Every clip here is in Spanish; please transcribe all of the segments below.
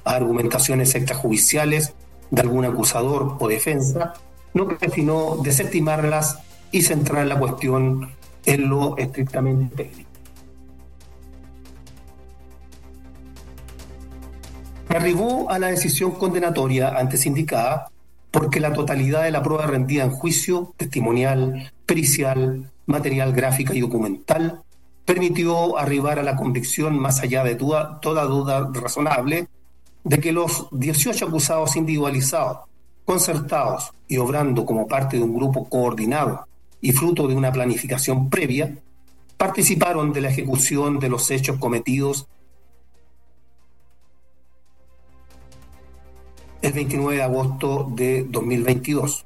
a argumentaciones extrajudiciales de algún acusador o defensa, no queda sino desestimarlas y centrar la cuestión en lo estrictamente técnico. Se arribó a la decisión condenatoria antes indicada porque la totalidad de la prueba rendida en juicio, testimonial, pericial, material gráfica y documental, permitió arribar a la convicción, más allá de toda duda razonable, de que los 18 acusados individualizados, concertados y obrando como parte de un grupo coordinado y fruto de una planificación previa, participaron de la ejecución de los hechos cometidos el 29 de agosto de 2022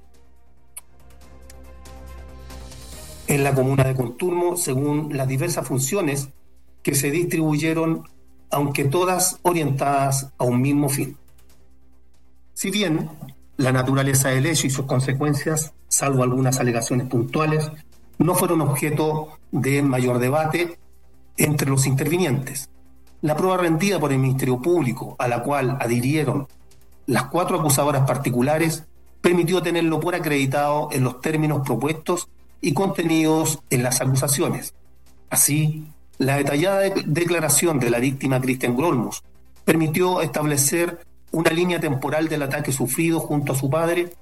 en la comuna de Contulmo, según las diversas funciones que se distribuyeron, aunque todas orientadas a un mismo fin. Si bien la naturaleza del hecho y sus consecuencias, salvo algunas alegaciones puntuales, no fueron objeto de mayor debate entre los intervinientes, la prueba rendida por el Ministerio Público, a la cual adhirieron las 4 acusadoras particulares, permitió tenerlo por acreditado en los términos propuestos y contenidos en las acusaciones. Así, la detallada declaración de la víctima Cristian Grolmus permitió establecer una línea temporal del ataque sufrido junto a su padre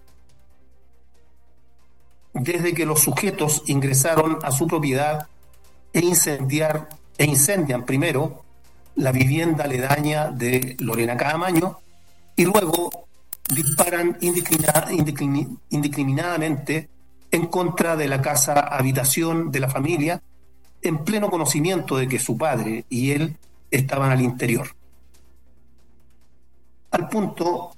desde que los sujetos ingresaron a su propiedad e incendian primero la vivienda aledaña de Lorena Caamaño y luego disparan indiscriminadamente en contra de la casa habitación de la familia, en pleno conocimiento de que su padre y él estaban al interior. Al punto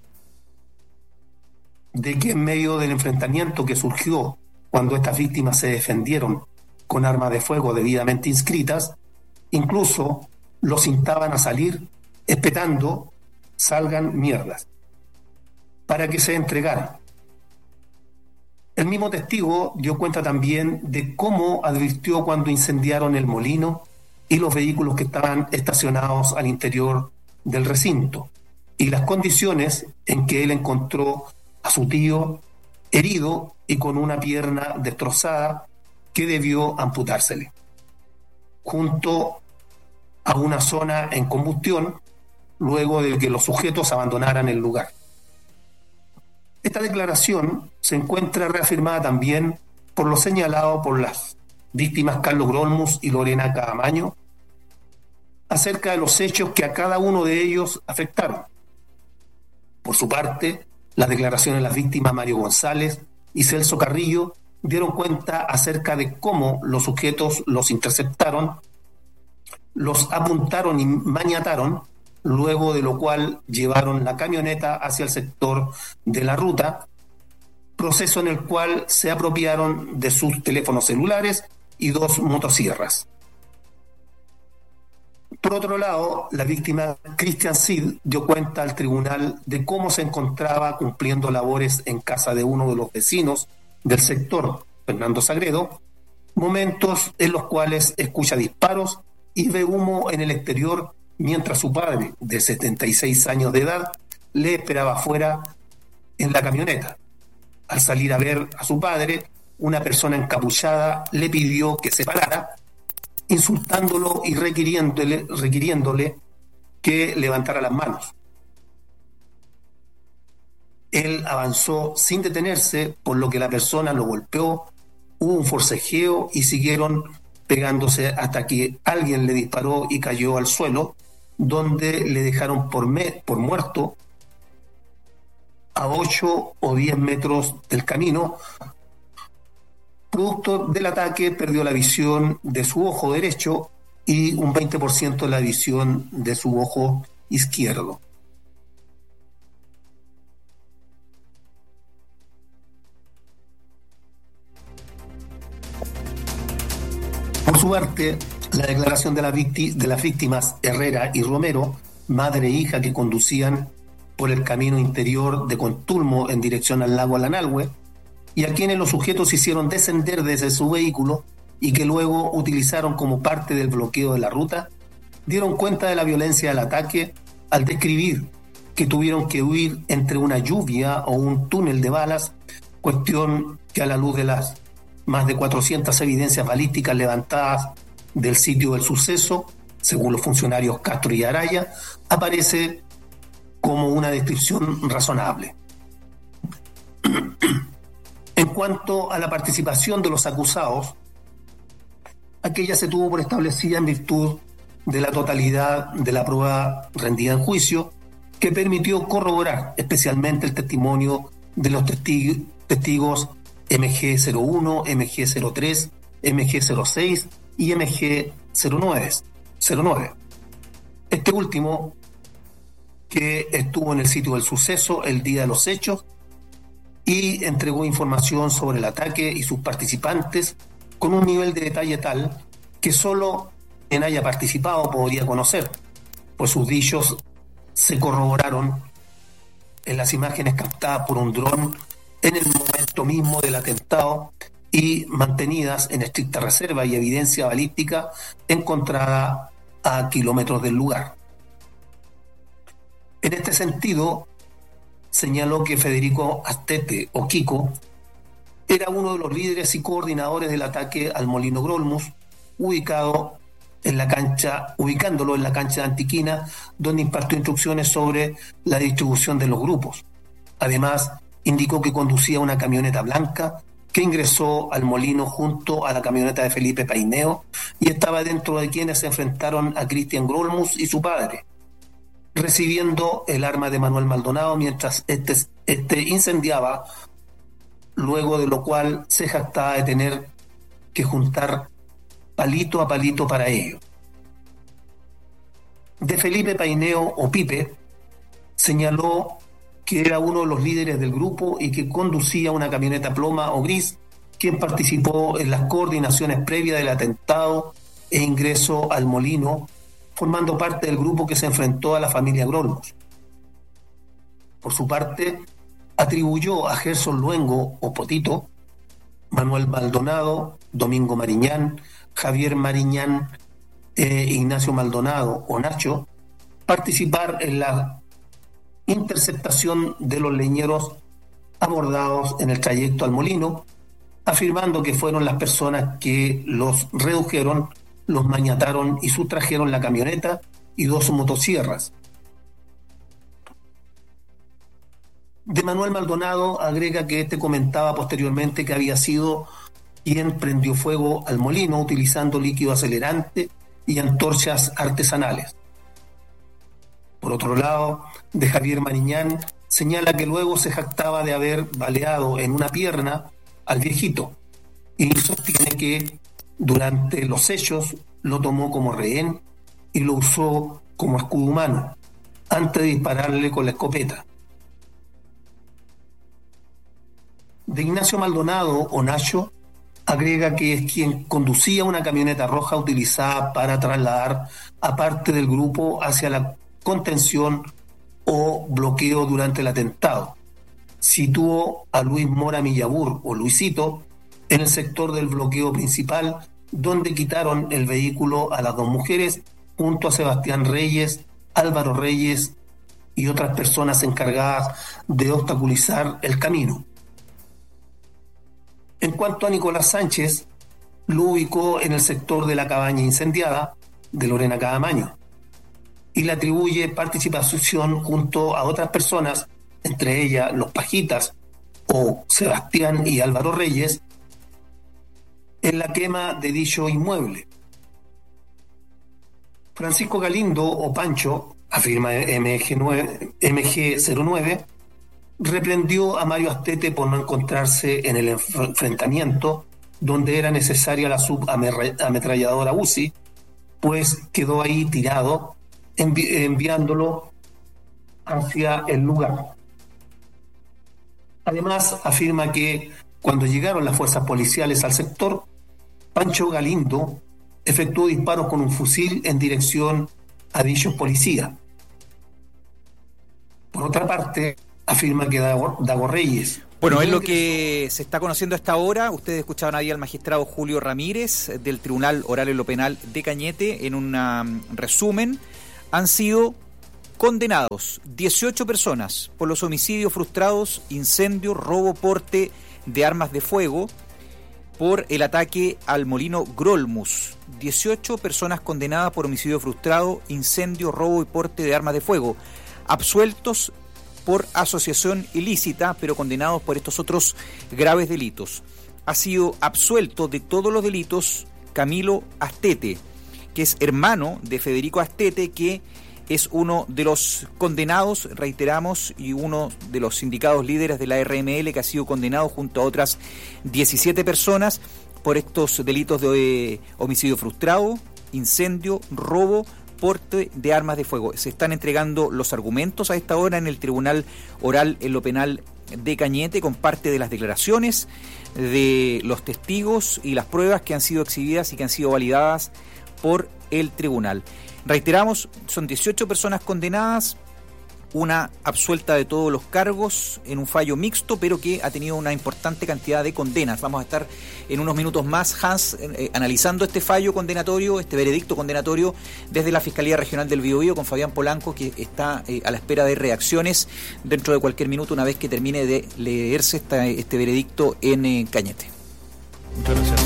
de que en medio del enfrentamiento que surgió cuando estas víctimas se defendieron con armas de fuego debidamente inscritas, incluso los instaban a salir espetando salgan mierdas, para que se entregaran. El mismo testigo dio cuenta también de cómo advirtió cuando incendiaron el molino y los vehículos que estaban estacionados al interior del recinto, y las condiciones en que él encontró a su tío herido y con una pierna destrozada que debió amputársele, junto a una zona en combustión, luego de que los sujetos abandonaran el lugar. Esta declaración se encuentra reafirmada también por lo señalado por las víctimas Carlos Grolmus y Lorena Caamaño acerca de los hechos que a cada uno de ellos afectaron. Por su parte, las declaraciones de las víctimas Mario González y Celso Carrillo dieron cuenta acerca de cómo los sujetos los interceptaron, los apuntaron y maniataron, luego de lo cual llevaron la camioneta hacia el sector de la ruta, proceso en el cual se apropiaron de sus teléfonos celulares y 2 motosierras. Por otro lado, la víctima Cristian Cid dio cuenta al tribunal de cómo se encontraba cumpliendo labores en casa de uno de los vecinos del sector, Fernando Sagredo, momentos en los cuales escucha disparos y ve humo en el exterior mientras su padre, de 76 años de edad, le esperaba afuera en la camioneta. Al salir a ver a su padre, una persona encapuchada le pidió que se parara, insultándolo y requiriéndole que levantara las manos. Él avanzó sin detenerse, por lo que la persona lo golpeó, hubo un forcejeo y siguieron pegándose hasta que alguien le disparó y cayó al suelo, donde le dejaron por muerto a 8 o 10 metros del camino. Producto del ataque perdió la visión de su ojo derecho y un 20% de la visión de su ojo izquierdo. Por su parte, la declaración de las víctimas Herrera y Romero, madre e hija que conducían por el camino interior de Contulmo en dirección al lago Alanalhue, y a quienes los sujetos hicieron descender desde su vehículo y que luego utilizaron como parte del bloqueo de la ruta, dieron cuenta de la violencia del ataque al describir que tuvieron que huir entre una lluvia o un túnel de balas, cuestión que a la luz de las más de 400 evidencias balísticas levantadas del sitio del suceso, según los funcionarios Castro y Araya, aparece como una descripción razonable. En cuanto a la participación de los acusados, aquella se tuvo por establecida en virtud de la totalidad de la prueba rendida en juicio, que permitió corroborar especialmente el testimonio de los testigos MG01, MG03, MG06 y MG09. Este último, que estuvo en el sitio del suceso el día de los hechos y entregó información sobre el ataque y sus participantes con un nivel de detalle tal que solo quien haya participado podría conocer, pues sus dichos se corroboraron en las imágenes captadas por un dron en el momento mismo del atentado y mantenidas en estricta reserva y evidencia balística encontrada a kilómetros del lugar. En este sentido, señaló que Federico Astete, o Kiko, era uno de los líderes y coordinadores del ataque al Molino Grolmus, ubicándolo en la cancha de Antiquina, donde impartió instrucciones sobre la distribución de los grupos. Además, indicó que conducía una camioneta blanca que ingresó al molino junto a la camioneta de Felipe Paineo y estaba dentro de quienes se enfrentaron a Cristian Grolmus y su padre, recibiendo el arma de Manuel Maldonado mientras este incendiaba, luego de lo cual se jactaba de tener que juntar palito a palito para ello. De Felipe Paineo, o Pipe, señaló que era uno de los líderes del grupo y que conducía una camioneta ploma o gris, quien participó en las coordinaciones previas del atentado e ingreso al molino, formando parte del grupo que se enfrentó a la familia Grolmus. Por su parte, atribuyó a Gerson Luengo, o Potito, Manuel Maldonado, Domingo Mariñán, Javier Mariñán, Ignacio Maldonado, o Nacho, participar en la interceptación de los leñeros abordados en el trayecto al molino, afirmando que fueron las personas que los redujeron, los maniataron y sustrajeron la camioneta y 2 motosierras. De Manuel Maldonado agrega que este comentaba posteriormente que había sido quien prendió fuego al molino utilizando líquido acelerante y antorchas artesanales. Por otro lado, de Javier Mariñán señala que luego se jactaba de haber baleado en una pierna al viejito y sostiene que durante los hechos lo tomó como rehén y lo usó como escudo humano antes de dispararle con la escopeta. De Ignacio Maldonado, o Nacho, agrega que es quien conducía una camioneta roja utilizada para trasladar a parte del grupo hacia la contención o bloqueo durante el atentado. Situó a Luis Mora Millabur, o Luisito, en el sector del bloqueo principal, donde quitaron el vehículo a las 2 mujeres junto a Sebastián Reyes, Álvaro Reyes y otras personas encargadas de obstaculizar el camino. En cuanto a Nicolás Sánchez, lo ubicó en el sector de la cabaña incendiada de Lorena Cadamaño y le atribuye participación junto a otras personas, entre ellas los Pajitas o Sebastián y Álvaro Reyes, en la quema de dicho inmueble. Francisco Galindo, o Pancho, afirma MG09, reprendió a Mario Astete por no encontrarse en el enfrentamiento donde era necesaria la subametralladora UCI, pues quedó ahí tirado, enviándolo hacia el lugar. Además, afirma que cuando llegaron las fuerzas policiales al sector, Pancho Galindo efectuó disparos con un fusil en dirección a dichos policías. Por otra parte, afirma que Dago Reyes... Bueno, es lo que se está conociendo hasta ahora. Ustedes escuchaban ahí al magistrado Julio Ramírez del Tribunal Oral en lo Penal de Cañete en un resumen. Han sido Condenados 18 personas por los homicidios frustrados, incendio, robo, porte de armas de fuego, por el ataque al molino Grolmus. 18 personas condenadas por homicidio frustrado, incendio, robo y porte de armas de fuego. Absueltos por asociación ilícita, pero condenados por estos otros graves delitos. Ha sido absuelto de todos los delitos Camilo Astete, que es hermano de Federico Astete, que es uno de los condenados, reiteramos, y uno de los sindicados líderes de la RML, que ha sido condenado junto a otras 17 personas por estos delitos de homicidio frustrado, incendio, robo, porte de armas de fuego. Se están entregando los argumentos a esta hora en el Tribunal Oral en lo Penal de Cañete, con parte de las declaraciones de los testigos y las pruebas que han sido exhibidas y que han sido validadas por el tribunal. Reiteramos, son 18 personas condenadas, una absuelta de todos los cargos en un fallo mixto, pero que ha tenido una importante cantidad de condenas. Vamos a estar en unos minutos más, Hans, analizando este fallo condenatorio, este veredicto condenatorio desde la Fiscalía Regional del Biobío con Fabián Polanco, que está a la espera de reacciones dentro de cualquier minuto una vez que termine de leerse este veredicto en Cañete. Muchas gracias.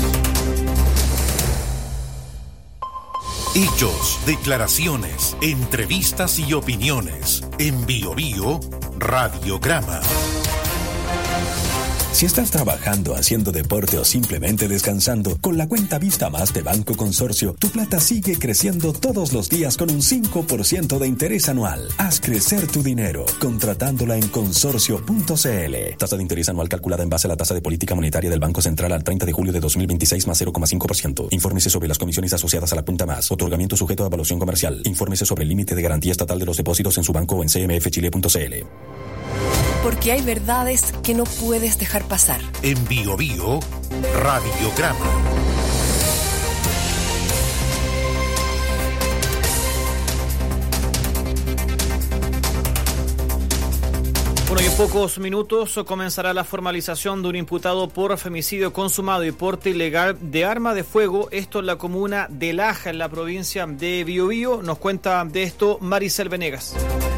Hechos, declaraciones, entrevistas y opiniones. En Biobío, Radiograma. Si estás trabajando, haciendo deporte o simplemente descansando, con la cuenta Vista Más de Banco Consorcio, tu plata sigue creciendo todos los días con un 5% de interés anual. Haz crecer tu dinero, contratándola en consorcio.cl. Tasa de interés anual calculada en base a la tasa de política monetaria del Banco Central al 30 de julio de 2026 más 0,5%. Infórmese sobre las comisiones asociadas a la cuenta Más. Otorgamiento sujeto a evaluación comercial. Infórmese sobre el límite de garantía estatal de los depósitos en su banco o en cmfchile.cl. Porque hay verdades que no puedes dejar pasar. En Biobío, Radiograma. Bueno, y en pocos minutos comenzará la formalización de un imputado por femicidio consumado y porte ilegal de arma de fuego. Esto en la comuna de Laja, en la provincia de Biobío. Nos cuenta de esto Maricel Venegas.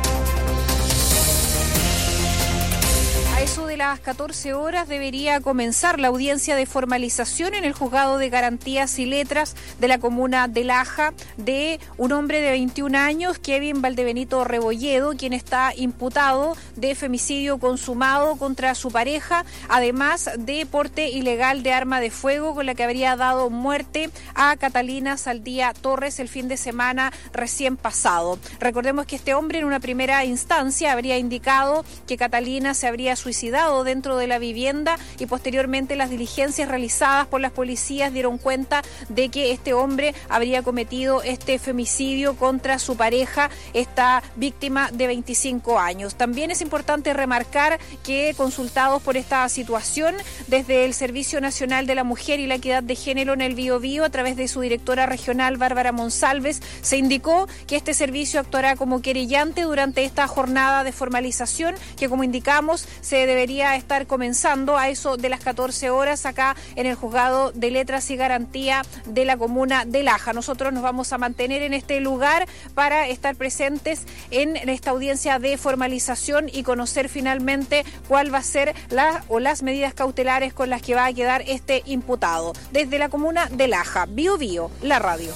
De las 14 horas debería comenzar la audiencia de formalización en el Juzgado de Garantías y Letras de la comuna de Laja de un hombre de 21 años, Kevin Valdebenito Rebolledo, quien está imputado de femicidio consumado contra su pareja, además de porte ilegal de arma de fuego con la que habría dado muerte a Catalina Saldía Torres el fin de semana recién pasado. Recordemos que este hombre en una primera instancia habría indicado que Catalina se habría suicidado dentro de la vivienda y posteriormente las diligencias realizadas por las policías dieron cuenta de que este hombre habría cometido este femicidio contra su pareja, esta víctima de 25 años. También es importante remarcar que, consultados por esta situación, desde el Servicio Nacional de la Mujer y la Equidad de Género en el Biobío, a través de su directora regional Bárbara Monsalves, se indicó que este servicio actuará como querellante durante esta jornada de formalización que, como indicamos, se debería estar comenzando a eso de las 14 horas acá en el Juzgado de Letras y Garantía de la comuna de Laja. Nosotros nos vamos a mantener en este lugar para estar presentes en esta audiencia de formalización y conocer finalmente cuál va a ser las medidas cautelares con las que va a quedar este imputado. Desde la comuna de Laja, Biobío, la radio.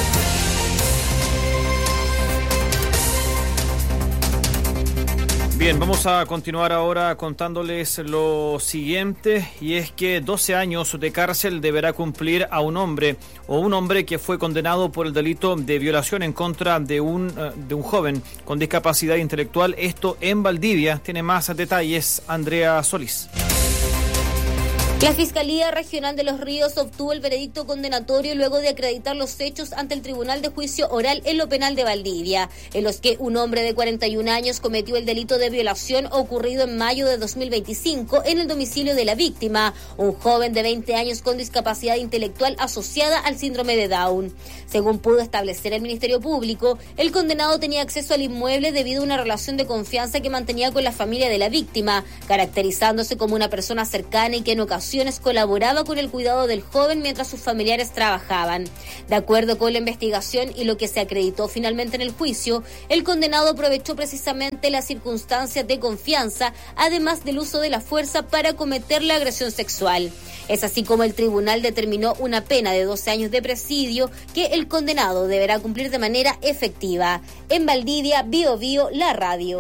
Bien, vamos a continuar ahora contándoles lo siguiente, y es que 12 años de cárcel deberá cumplir a un hombre que fue condenado por el delito de violación en contra de un joven con discapacidad intelectual, esto en Valdivia. Tiene más detalles Andrea Solís. La Fiscalía Regional de Los Ríos obtuvo el veredicto condenatorio luego de acreditar los hechos ante el Tribunal de Juicio Oral en lo Penal de Valdivia, en los que un hombre de 41 años cometió el delito de violación ocurrido en mayo de 2025 en el domicilio de la víctima, un joven de 20 años con discapacidad intelectual asociada al síndrome de Down. Según pudo establecer el Ministerio Público, el condenado tenía acceso al inmueble debido a una relación de confianza que mantenía con la familia de la víctima, caracterizándose como una persona cercana y que en ocasiones ocasiones colaboraba con el cuidado del joven mientras sus familiares trabajaban. De acuerdo con la investigación y lo que se acreditó finalmente en el juicio, el condenado aprovechó precisamente las circunstancias de confianza, además del uso de la fuerza para cometer la agresión sexual. Es así como el tribunal determinó una pena de 12 años de presidio que el condenado deberá cumplir de manera efectiva. En Valdivia, Bío Bío, la radio.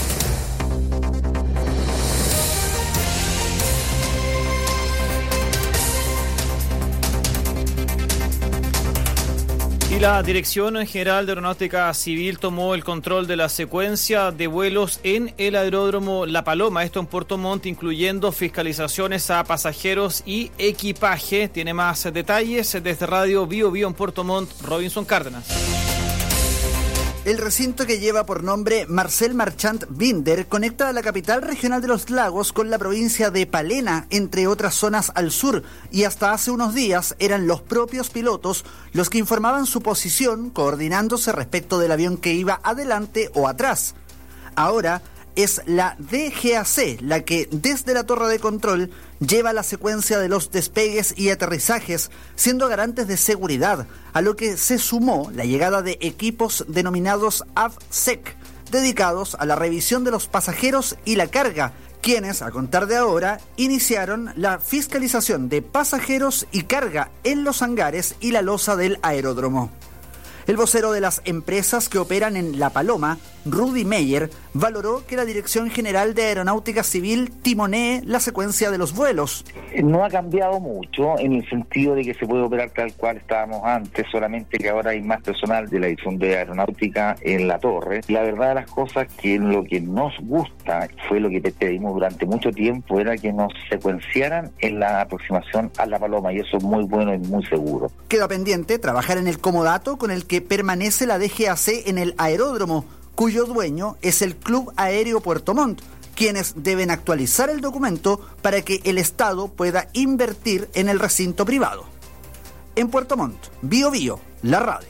Y la Dirección General de Aeronáutica Civil tomó el control de la secuencia de vuelos en el aeródromo La Paloma, esto en Puerto Montt, incluyendo fiscalizaciones a pasajeros y equipaje. Tiene más detalles desde Radio Bío Bío en Puerto Montt, Robinson Cárdenas. El recinto, que lleva por nombre Marcel Marchand Binder, conecta a la capital regional de los lagos con la provincia de Palena, entre otras zonas al sur, y hasta hace unos días eran los propios pilotos los que informaban su posición, coordinándose respecto del avión que iba adelante o atrás. Ahora es la DGAC la que, desde la torre de control, lleva la secuencia de los despegues y aterrizajes, siendo garantes de seguridad, a lo que se sumó la llegada de equipos denominados AVSEC, dedicados a la revisión de los pasajeros y la carga, quienes, a contar de ahora, iniciaron la fiscalización de pasajeros y carga en los hangares y la losa del aeródromo. El vocero de las empresas que operan en La Paloma, Rudy Meyer, valoró que la Dirección General de Aeronáutica Civil timonee la secuencia de los vuelos. No ha cambiado mucho en el sentido de que se puede operar tal cual estábamos antes, solamente que ahora hay más personal de la Dirección de Aeronáutica en la torre. La verdad de las cosas, que lo que nos gusta fue lo que pedimos durante mucho tiempo, era que nos secuenciaran en la aproximación a La Paloma, y eso es muy bueno y muy seguro. Queda pendiente trabajar en el comodato con el que permanece la DGAC en el aeródromo, cuyo dueño es el Club Aéreo Puerto Montt, quienes deben actualizar el documento para que el Estado pueda invertir en el recinto privado. En Puerto Montt, Bío Bío, la radio.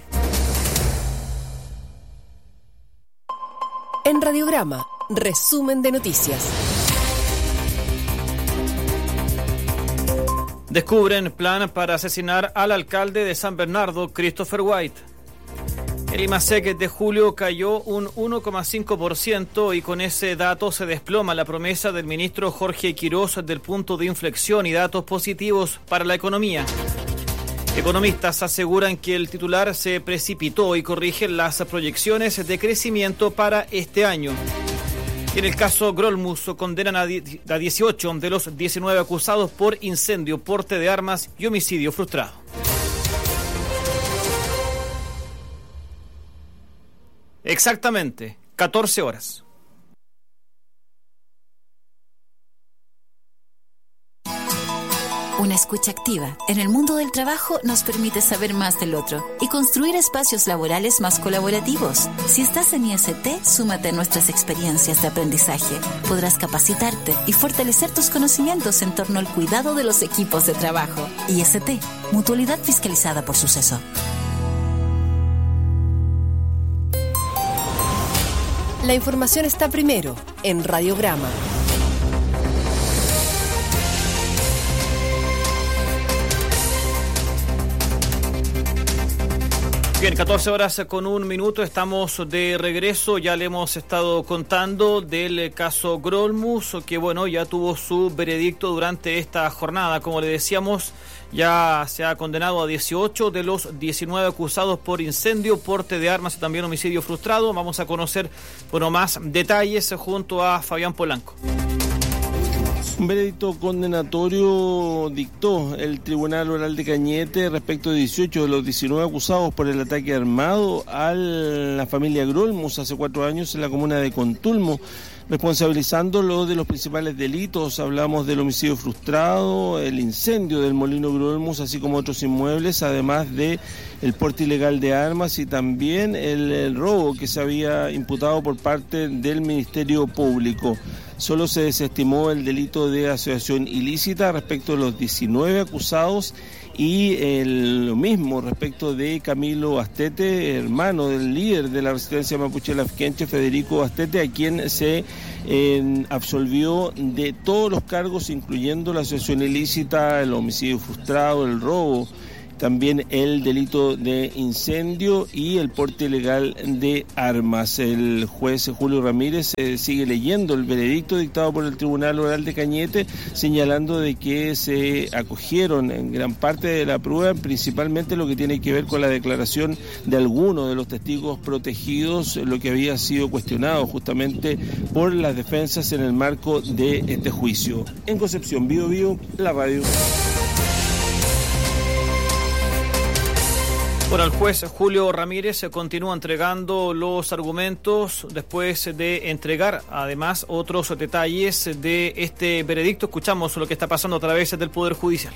En Radiograma, resumen de noticias. Descubren plan para asesinar al alcalde de San Bernardo, Christopher White. El IMASEC de julio cayó un 1,5% y con ese dato se desploma la promesa del ministro Jorge Quirós del punto de inflexión y datos positivos para la economía. Economistas aseguran que el titular se precipitó y corrigen las proyecciones de crecimiento para este año. En el caso Grolmus condenan a 18 de los 19 acusados por incendio, porte de armas y homicidio frustrado. Exactamente, 14 horas. Una escucha activa en el mundo del trabajo nos permite saber más del otro y construir espacios laborales más colaborativos. Si estás en IST, súmate a nuestras experiencias de aprendizaje. Podrás capacitarte y fortalecer tus conocimientos en torno al cuidado de los equipos de trabajo. IST, Mutualidad Fiscalizada por Suceso. La información está primero en Radiograma. Bien, 14 horas con un minuto, estamos de regreso. Ya le hemos estado contando del caso Grolmus, que bueno, ya tuvo su veredicto durante esta jornada. Como le decíamos, ya se ha condenado a 18 de los 19 acusados por incendio, porte de armas y también homicidio frustrado. Vamos a conocer, bueno, más detalles junto a Fabián Polanco. Un veredicto condenatorio dictó el Tribunal Oral de Cañete respecto de 18 de los 19 acusados por el ataque armado a la familia Grolmus hace 4 años en la comuna de Contulmo, responsabilizándolo de los principales delitos. Hablamos del homicidio frustrado, el incendio del molino Grolmus, así como otros inmuebles, además de el porte ilegal de armas y también el robo que se había imputado por parte del Ministerio Público. Solo se desestimó el delito de asociación ilícita respecto de los 19 acusados y lo mismo respecto de Camilo Astete, hermano del líder de la resistencia mapuche lafkenche, Federico Astete, a quien se absolvió de todos los cargos, incluyendo la asociación ilícita, el homicidio frustrado, el robo, también el delito de incendio y el porte ilegal de armas. El juez Julio Ramírez sigue leyendo el veredicto dictado por el Tribunal Oral de Cañete, señalando de que se acogieron en gran parte de la prueba, principalmente lo que tiene que ver con la declaración de algunos de los testigos protegidos, lo que había sido cuestionado justamente por las defensas en el marco de este juicio. En Concepción, Bío Bío, la radio. Bueno, el juez Julio Ramírez continúa entregando los argumentos después de entregar además otros detalles de este veredicto. Escuchamos lo que está pasando a través del Poder Judicial.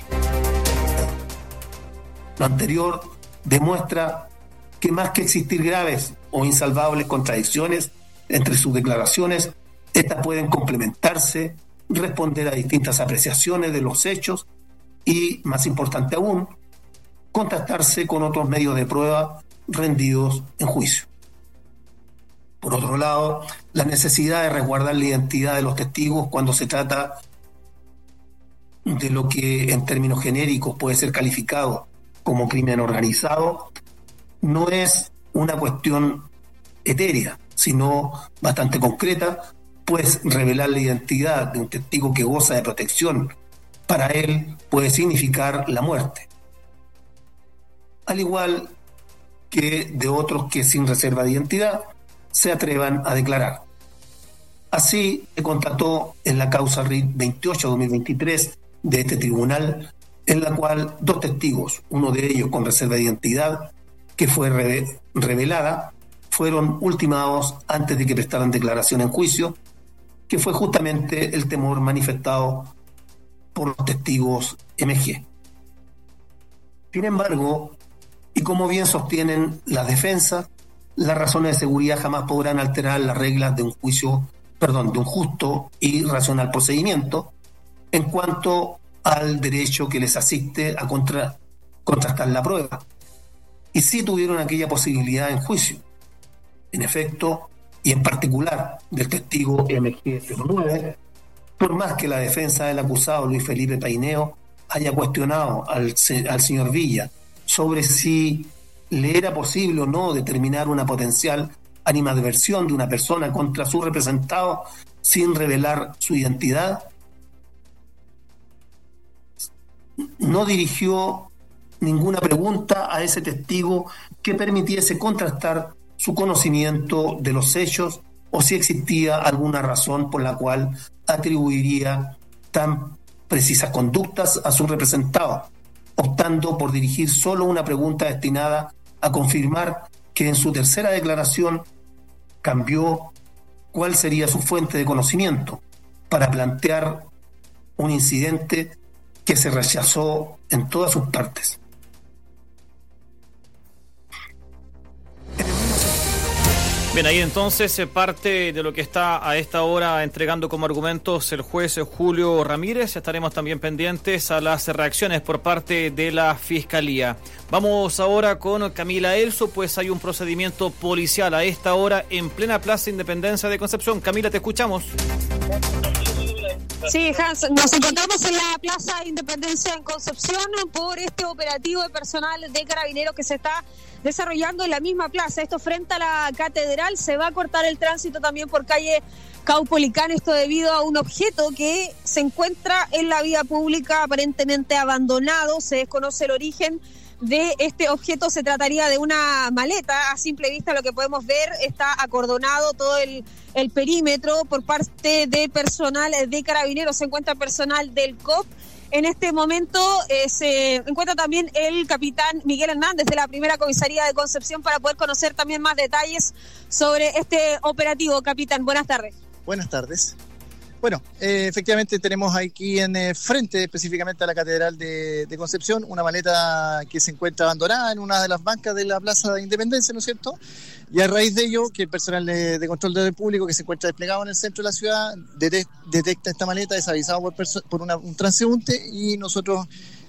Lo anterior demuestra que más que existir graves o insalvables contradicciones entre sus declaraciones, estas pueden complementarse, responder a distintas apreciaciones de los hechos y, más importante aún, contrastarse con otros medios de prueba rendidos en juicio. Por otro lado, la necesidad de resguardar la identidad de los testigos cuando se trata de lo que en términos genéricos puede ser calificado como crimen organizado no es una cuestión etérea, sino bastante concreta, pues revelar la identidad de un testigo que goza de protección para él puede significar la muerte, al igual que de otros que sin reserva de identidad se atrevan a declarar. Así se constató en la causa RIT 28-2023 de este tribunal, en la cual 2 testigos, uno de ellos con reserva de identidad, que fue revelada, fueron ultimados antes de que prestaran declaración en juicio, que fue justamente el temor manifestado por los testigos MG. Sin embargo, y como bien sostienen las defensas, las razones de seguridad jamás podrán alterar las reglas de un justo y racional procedimiento en cuanto al derecho que les asiste a contrastar la prueba. Y sí tuvieron aquella posibilidad en juicio. En efecto, y en particular del testigo MG09, por más que la defensa del acusado Luis Felipe Paineo haya cuestionado al señor Villa sobre si le era posible o no determinar una potencial animadversión de una persona contra su representado sin revelar su identidad, no dirigió ninguna pregunta a ese testigo que permitiese contrastar su conocimiento de los hechos o si existía alguna razón por la cual atribuiría tan precisas conductas a su representado, optando por dirigir solo una pregunta destinada a confirmar que en su tercera declaración cambió cuál sería su fuente de conocimiento para plantear un incidente que se rechazó en todas sus partes. Bien, ahí entonces parte de lo que está a esta hora entregando como argumentos el juez Julio Ramírez. Estaremos también pendientes a las reacciones por parte de la Fiscalía. Vamos ahora con Camila Elso, pues hay un procedimiento policial a esta hora en plena Plaza Independencia de Concepción. Camila, te escuchamos. Sí, Hans, nos encontramos en la Plaza Independencia en Concepción por este operativo de personal de Carabineros que se está desarrollando en la misma plaza. Esto frente a la Catedral. Se va a cortar el tránsito también por calle Caupolicán, esto debido a un objeto que se encuentra en la vía pública aparentemente abandonado. Se desconoce el origen de este objeto. Se trataría de una maleta. A simple vista lo que podemos ver, está acordonado todo el perímetro por parte de personal de Carabineros. Se encuentra personal del COP. En este momento se encuentra también el capitán Miguel Hernández de la primera comisaría de Concepción para poder conocer también más detalles sobre este operativo. Capitán, buenas tardes. Buenas tardes. Bueno, efectivamente tenemos aquí en frente específicamente a la Catedral de Concepción una maleta que se encuentra abandonada en una de las bancas de la Plaza de Independencia, ¿no es cierto? Y a raíz de ello, que el personal de control de orden público que se encuentra desplegado en el centro de la ciudad detecta esta maleta, es avisado por un transeúnte y nosotros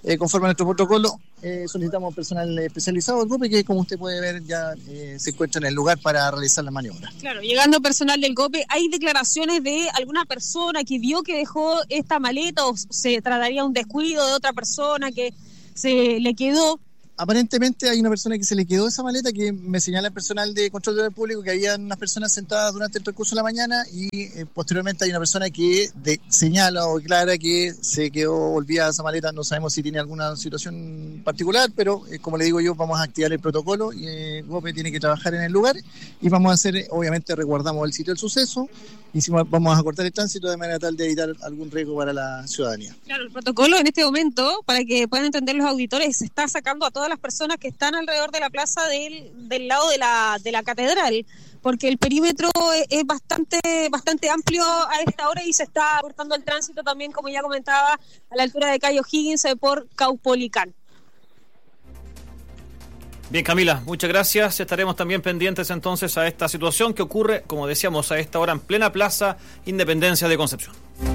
conforme a nuestro protocolo, solicitamos personal especializado del GOPE que, como usted puede ver, ya se encuentra en el lugar para realizar la maniobra. Claro, llegando personal del GOPE, ¿hay declaraciones de alguna persona que vio que dejó esta maleta o se trataría de un descuido de otra persona que se le quedó? Aparentemente hay una persona que se le quedó esa maleta, que me señala el personal de control del público que había unas personas sentadas durante el transcurso de la mañana y posteriormente hay una persona que señala o declara que se quedó olvidada esa maleta. No sabemos si tiene alguna situación particular, pero como le digo yo, vamos a activar el protocolo y GOPE tiene que trabajar en el lugar y vamos a hacer, obviamente resguardamos el sitio del suceso y vamos a cortar el tránsito de manera tal de evitar algún riesgo para la ciudadanía. Claro, el protocolo en este momento, para que puedan entender los auditores, se está sacando a todas las personas que están alrededor de la plaza del lado de la catedral, porque el perímetro es bastante amplio a esta hora y se está cortando el tránsito también, como ya comentaba, a la altura de calle O'Higgins por Caupolicán. Bien, Camila, muchas gracias. Estaremos también pendientes entonces a esta situación que ocurre, como decíamos, a esta hora en plena Plaza Independencia de Concepción.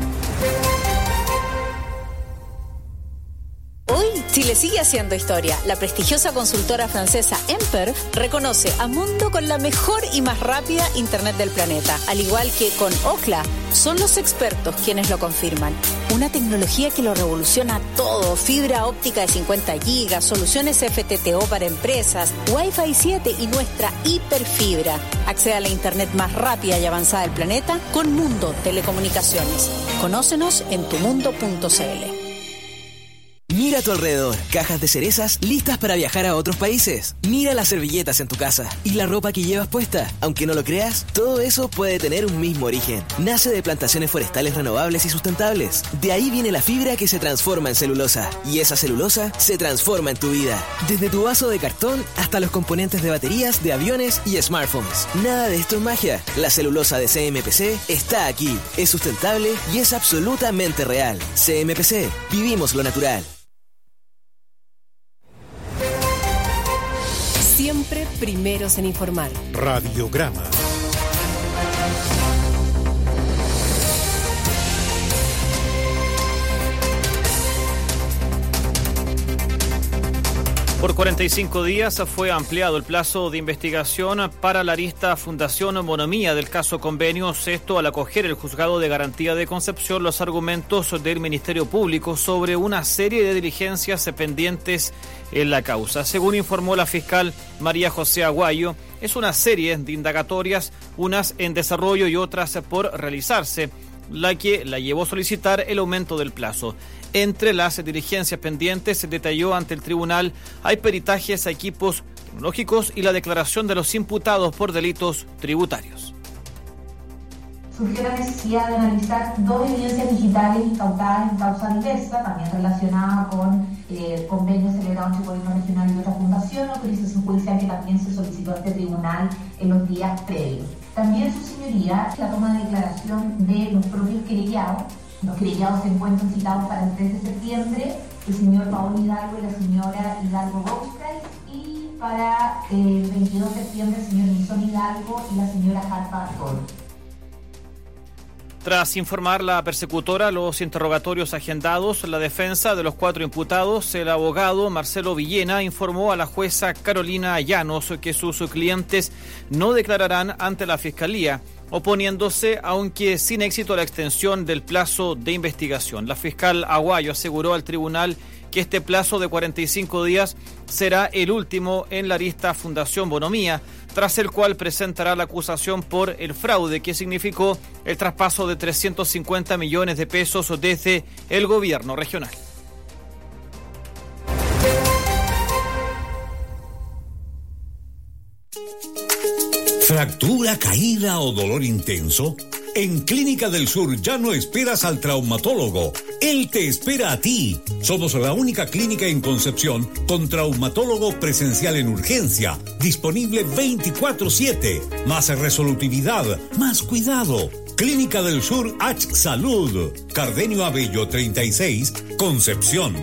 Hoy Chile sigue haciendo historia. La prestigiosa consultora francesa Emper reconoce a Mundo con la mejor y más rápida internet del planeta. Al igual que con Ookla, son los expertos quienes lo confirman. Una tecnología que lo revoluciona todo. Fibra óptica de 50 gigas, soluciones FTTO para empresas, Wi-Fi 7 y nuestra hiperfibra. Accede a la internet más rápida y avanzada del planeta con Mundo Telecomunicaciones. Conócenos en tumundo.cl. Mira a tu alrededor, cajas de cerezas listas para viajar a otros países. Mira las servilletas en tu casa y la ropa que llevas puesta. Aunque no lo creas, todo eso puede tener un mismo origen. Nace de plantaciones forestales renovables y sustentables. De ahí viene la fibra que se transforma en celulosa. Y esa celulosa se transforma en tu vida. Desde tu vaso de cartón hasta los componentes de baterías, de aviones y smartphones. Nada de esto es magia. La celulosa de CMPC está aquí. Es sustentable y es absolutamente real. CMPC, vivimos lo natural. Siempre primeros en informar. Radiograma. Por 45 días fue ampliado el plazo de investigación para la arista Fundación Bonomía del caso Convenios, esto al acoger el Juzgado de Garantía de Concepción los argumentos del Ministerio Público sobre una serie de diligencias pendientes en la causa. Según informó la fiscal María José Aguayo, es una serie de indagatorias, unas en desarrollo y otras por realizarse, la que la llevó a solicitar el aumento del plazo. Entre las diligencias pendientes, se detalló ante el tribunal, hay peritajes a equipos tecnológicos y la declaración de los imputados por delitos tributarios. Surgió la necesidad de analizar 2 evidencias digitales incautadas en causa diversa, también relacionada con convenios celebrados entre el Gobierno Regional y otra fundación, autorización judicial que también se solicitó a este tribunal en los días previos. También, su señoría, la toma de declaración de los propios querellados. Los querellados se encuentran citados para el 3 de septiembre, el señor Paolo Hidalgo y la señora Hidalgo Gaustrey, y para el 22 de septiembre el señor Nilson Hidalgo y la señora Harpa Toro. Tras informar la persecutora los interrogatorios agendados, la defensa de los 4 imputados, el abogado Marcelo Villena informó a la jueza Carolina Llanos que sus clientes no declararán ante la Fiscalía, oponiéndose, aunque sin éxito, a la extensión del plazo de investigación. La fiscal Aguayo aseguró al tribunal que este plazo de 45 días será el último en la arista Fundación Bonomía, tras el cual presentará la acusación por el fraude que significó el traspaso de 350 millones de pesos desde el gobierno regional. ¿Fractura, caída o dolor intenso? En Clínica del Sur ya no esperas al traumatólogo. Él te espera a ti. Somos la única clínica en Concepción con traumatólogo presencial en urgencia, disponible 24/7. Más resolutividad, más cuidado. Clínica del Sur H Salud. Cardenio Abello 36, Concepción.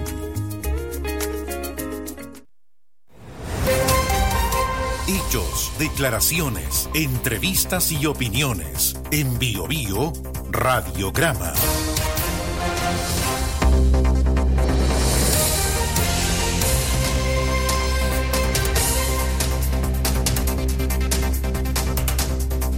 Hechos, declaraciones, entrevistas y opiniones. En BioBio, Radiograma.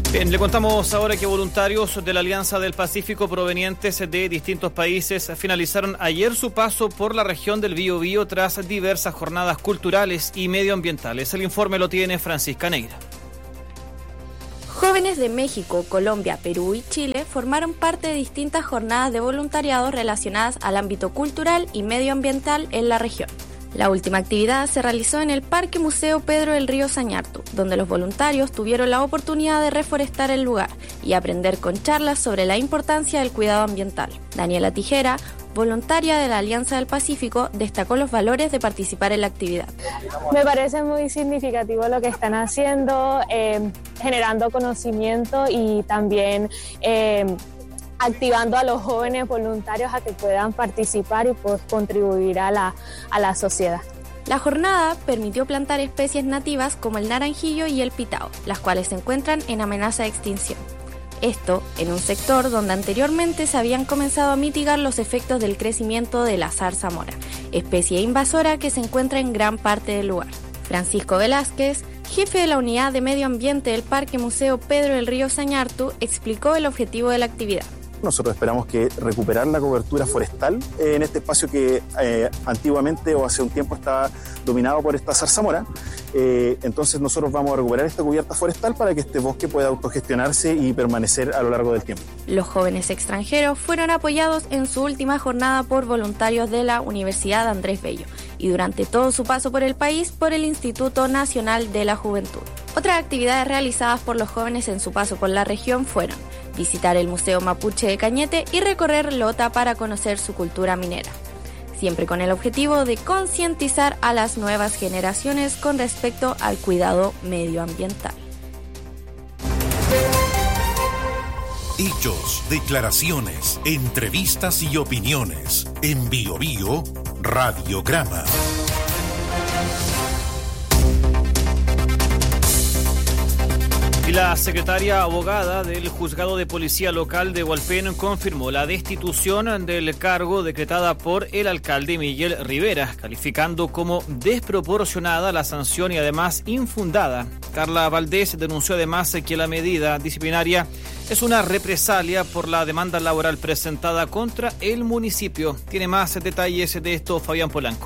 Bien, le contamos ahora que voluntarios de la Alianza del Pacífico provenientes de distintos países finalizaron ayer su paso por la región del Biobío tras diversas jornadas culturales y medioambientales. El informe lo tiene Francisca Neira. Jóvenes de México, Colombia, Perú y Chile formaron parte de distintas jornadas de voluntariado relacionadas al ámbito cultural y medioambiental en la región. La última actividad se realizó en el Parque Museo Pedro del Río Sañartu, donde los voluntarios tuvieron la oportunidad de reforestar el lugar y aprender con charlas sobre la importancia del cuidado ambiental. Daniela Tijera, voluntaria de la Alianza del Pacífico, destacó los valores de participar en la actividad. Me parece muy significativo lo que están haciendo, generando conocimiento y también activando a los jóvenes voluntarios a que puedan participar y pues, contribuir a la sociedad. La jornada permitió plantar especies nativas como el naranjillo y el pitao, las cuales se encuentran en amenaza de extinción. Esto en un sector donde anteriormente se habían comenzado a mitigar los efectos del crecimiento de la zarzamora, especie invasora que se encuentra en gran parte del lugar. Francisco Velázquez, jefe de la Unidad de Medio Ambiente del Parque Museo Pedro del Río Sañartu, explicó el objetivo de la actividad. Nosotros esperamos que recuperar la cobertura forestal en este espacio que antiguamente o hace un tiempo estaba dominado por esta zarzamora. Entonces nosotros vamos a recuperar esta cubierta forestal para que este bosque pueda autogestionarse y permanecer a lo largo del tiempo. Los jóvenes extranjeros fueron apoyados en su última jornada por voluntarios de la Universidad Andrés Bello y durante todo su paso por el país por el Instituto Nacional de la Juventud. Otras actividades realizadas por los jóvenes en su paso por la región fueron visitar el Museo Mapuche de Cañete y recorrer Lota para conocer su cultura minera, siempre con el objetivo de concientizar a las nuevas generaciones con respecto al cuidado medioambiental. Hechos, declaraciones, entrevistas y opiniones. En BioBio, Radiograma. Y la secretaria abogada del Juzgado de Policía Local de Hualpén confirmó la destitución del cargo decretada por el alcalde Miguel Rivera, calificando como desproporcionada la sanción y además infundada. Carla Valdés denunció además que la medida disciplinaria es una represalia por la demanda laboral presentada contra el municipio. Tiene más detalles de esto Fabián Polanco.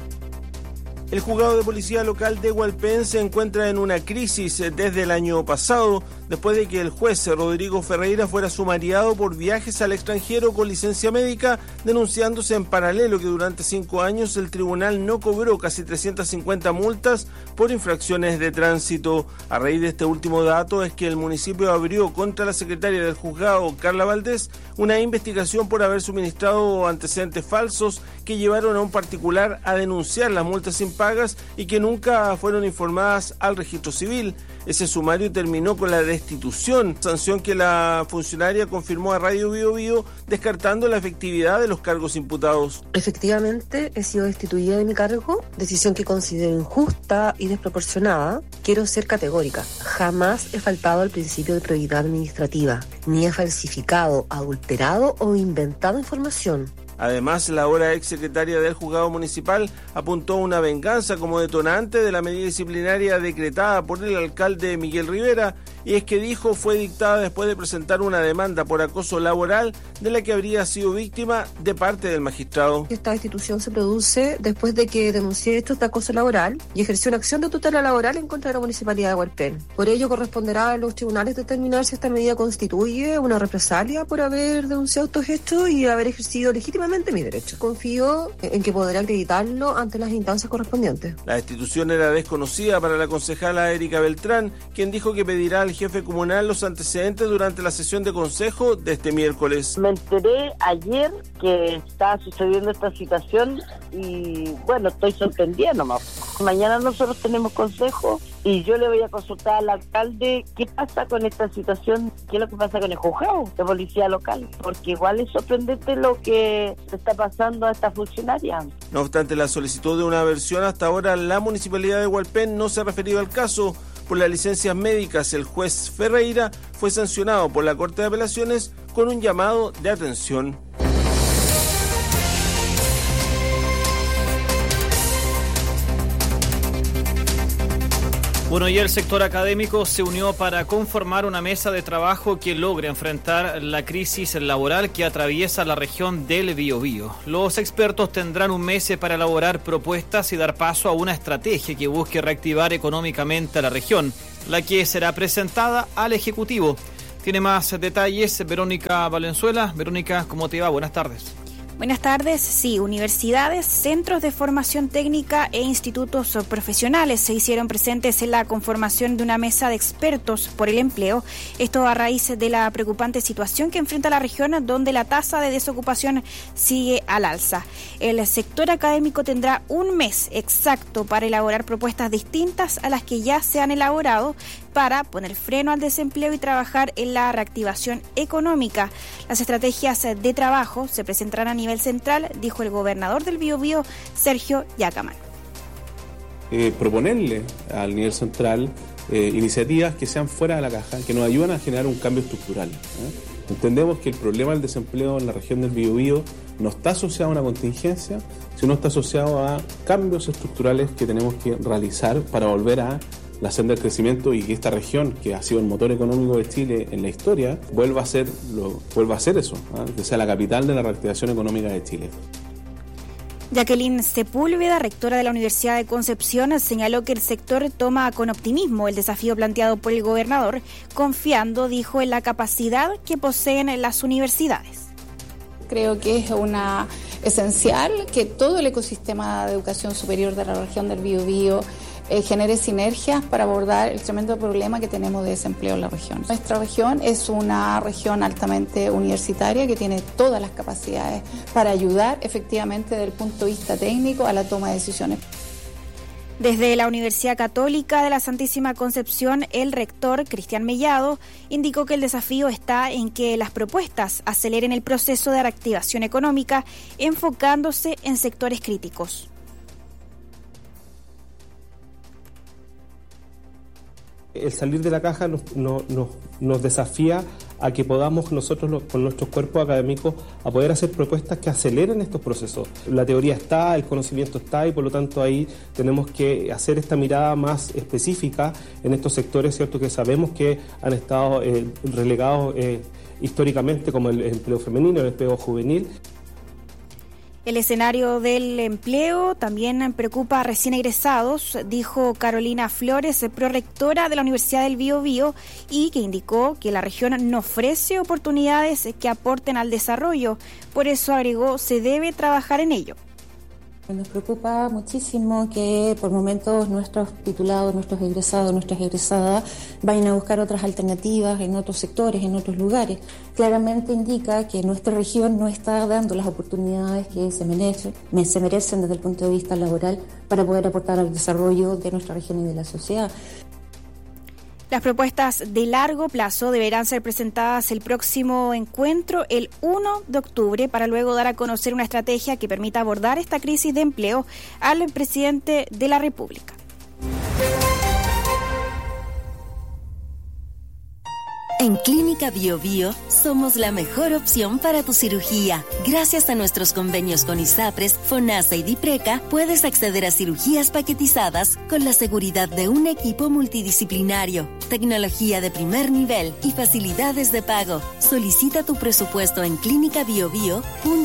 El juzgado de policía local de Hualpén se encuentra en una crisis desde el año pasado, después de que el juez Rodrigo Ferreira fuera sumariado por viajes al extranjero con licencia médica, denunciándose en paralelo que durante 5 años el tribunal no cobró casi 350 multas por infracciones de tránsito. A raíz de este último dato es que el municipio abrió contra la secretaria del juzgado, Carla Valdés, una investigación por haber suministrado antecedentes falsos que llevaron a un particular a denunciar las multas impagas y que nunca fueron informadas al registro civil. Ese sumario terminó con la destitución, sanción que la funcionaria confirmó a Radio BioBio, descartando la efectividad de los cargos imputados. Efectivamente, he sido destituida de mi cargo, decisión que considero injusta y desproporcionada. Quiero ser categórica. Jamás he faltado al principio de probidad administrativa, ni he falsificado, adulterado o inventado información. Además, la ahora exsecretaria del juzgado municipal apuntó una venganza como detonante de la medida disciplinaria decretada por el alcalde Miguel Rivera, y es que dijo fue dictada después de presentar una demanda por acoso laboral de la que habría sido víctima de parte del magistrado. Esta destitución se produce después de que denuncié hechos de acoso laboral y ejerció una acción de tutela laboral en contra de la Municipalidad de Hualpén. Por ello corresponderá a los tribunales determinar si esta medida constituye una represalia por haber denunciado estos hechos y haber ejercido legítimamente mi derecho. Confío en que podré acreditarlo ante las instancias correspondientes. La destitución era desconocida para la concejala Erika Beltrán, quien dijo que pedirá al jefe comunal los antecedentes durante la sesión de consejo de este miércoles. Me enteré ayer que está sucediendo esta situación y bueno, estoy sorprendida nomás. Mañana nosotros tenemos consejo y yo le voy a consultar al alcalde qué pasa con esta situación, qué es lo que pasa con el juzgado de policía local, porque igual es sorprendente lo que se está pasando a esta funcionaria. No obstante la solicitud de una versión, hasta ahora la Municipalidad de Hualpén no se ha referido al caso. Por las licencias médicas, el juez Ferreira fue sancionado por la Corte de Apelaciones con un llamado de atención. Bueno, y el sector académico se unió para conformar una mesa de trabajo que logre enfrentar la crisis laboral que atraviesa la región del Biobío. Los expertos tendrán un mes para elaborar propuestas y dar paso a una estrategia que busque reactivar económicamente a la región, la que será presentada al Ejecutivo. Tiene más detalles Verónica Valenzuela. Verónica, ¿cómo te va? Buenas tardes. Buenas tardes. Sí, universidades, centros de formación técnica e institutos profesionales se hicieron presentes en la conformación de una mesa de expertos por el empleo. Esto a raíz de la preocupante situación que enfrenta la región, donde la tasa de desocupación sigue al alza. El sector académico tendrá un mes exacto para elaborar propuestas distintas a las que ya se han elaborado para poner freno al desempleo y trabajar en la reactivación económica. Las estrategias de trabajo se presentarán a nivel central, dijo el gobernador del Biobío, Sergio Yacamán. Proponerle al nivel central iniciativas que sean fuera de la caja, que nos ayuden a generar un cambio estructural. Entendemos que el problema del desempleo en la región del Biobío no está asociado a una contingencia, sino está asociado a cambios estructurales que tenemos que realizar para volver a la senda del crecimiento y que esta región, que ha sido el motor económico de Chile en la historia, vuelva a ser eso, que sea la capital de la reactivación económica de Chile. Jacqueline Sepúlveda, rectora de la Universidad de Concepción, señaló que el sector toma con optimismo el desafío planteado por el gobernador, confiando, dijo, en la capacidad que poseen las universidades. Creo que es esencial que todo el ecosistema de educación superior de la región del Biobío genere sinergias para abordar el tremendo problema que tenemos de desempleo en la región. Nuestra región es una región altamente universitaria que tiene todas las capacidades para ayudar efectivamente desde el punto de vista técnico a la toma de decisiones. Desde la Universidad Católica de la Santísima Concepción, el rector Cristian Mellado indicó que el desafío está en que las propuestas aceleren el proceso de reactivación económica, enfocándose en sectores críticos. El salir de la caja nos desafía a que podamos nosotros con nuestros cuerpos académicos a poder hacer propuestas que aceleren estos procesos. La teoría está, el conocimiento está y por lo tanto ahí tenemos que hacer esta mirada más específica en estos sectores, ¿cierto?, que sabemos que han estado relegados históricamente, como el empleo femenino, el empleo juvenil. El escenario del empleo también preocupa a recién egresados, dijo Carolina Flores, prorectora de la Universidad del Biobío, y que indicó que la región no ofrece oportunidades que aporten al desarrollo. Por eso, agregó, se debe trabajar en ello. Nos preocupa muchísimo que por momentos nuestros titulados, nuestros egresados, nuestras egresadas vayan a buscar otras alternativas en otros sectores, en otros lugares. Claramente indica que nuestra región no está dando las oportunidades que se merecen desde el punto de vista laboral para poder aportar al desarrollo de nuestra región y de la sociedad. Las propuestas de largo plazo deberán ser presentadas el próximo encuentro, el 1 de octubre, para luego dar a conocer una estrategia que permita abordar esta crisis de empleo al presidente de la República. En Clínica Biobío somos la mejor opción para tu cirugía. Gracias a nuestros convenios con ISAPRES, FONASA y DIPRECA, puedes acceder a cirugías paquetizadas con la seguridad de un equipo multidisciplinario, tecnología de primer nivel y facilidades de pago. Solicita tu presupuesto en clinicabiobio.cl.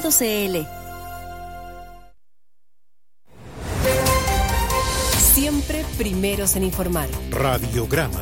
Siempre primeros en informar. Radiograma.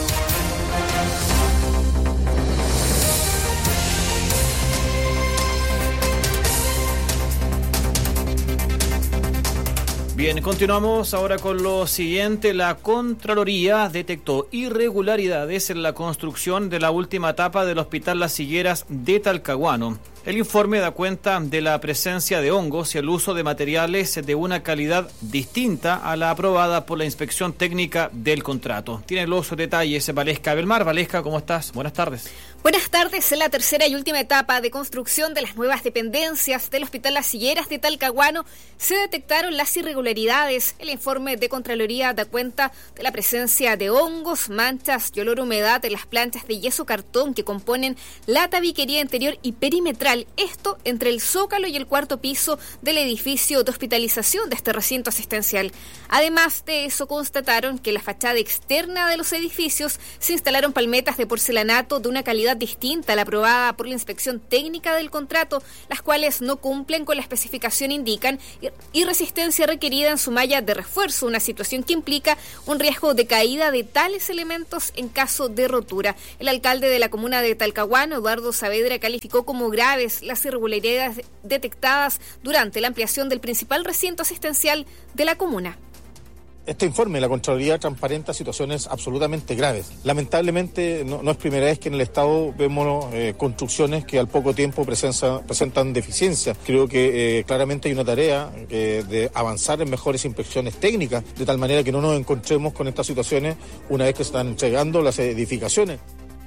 Bien, continuamos ahora con lo siguiente. La Contraloría detectó irregularidades en la construcción de la última etapa del Hospital Las Higueras de Talcahuano. El informe da cuenta de la presencia de hongos y el uso de materiales de una calidad distinta a la aprobada por la Inspección Técnica del contrato. Tiene los detalles Valesca Belmar. Valesca, ¿cómo estás? Buenas tardes. Buenas tardes. En la tercera y última etapa de construcción de las nuevas dependencias del Hospital Las Higueras de Talcahuano se detectaron las irregularidades. El informe de Contraloría da cuenta de la presencia de hongos, manchas y olor a humedad en las planchas de yeso cartón que componen la tabiquería interior y perimetral laboral, esto entre el zócalo y el cuarto piso del edificio de hospitalización de este recinto asistencial. Además de eso, constataron que en la fachada externa de los edificios se instalaron palmetas de porcelanato de una calidad distinta a la aprobada por la inspección técnica del contrato, las cuales no cumplen con la especificación indican y resistencia requerida en su malla de refuerzo, una situación que implica un riesgo de caída de tales elementos en caso de rotura. El alcalde de la comuna de Talcahuano, Eduardo Saavedra, calificó como graves las irregularidades detectadas durante la ampliación del principal recinto asistencial de la comuna. Este informe de la Contraloría transparenta situaciones absolutamente graves. Lamentablemente no es primera vez que en el Estado vemos construcciones que al poco tiempo presentan deficiencias. Creo que claramente hay una tarea de avanzar en mejores inspecciones técnicas, de tal manera que no nos encontremos con estas situaciones una vez que se están entregando las edificaciones.